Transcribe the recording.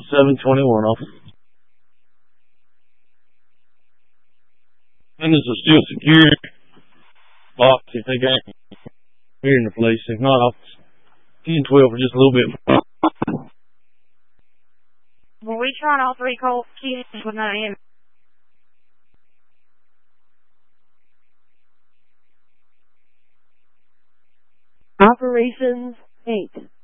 721 off. Windows are still secure. Locked if they got here in the place. If not, I'll 10-12 for just a little bit. Well, we tried all three cold keys with no in. Operations 8.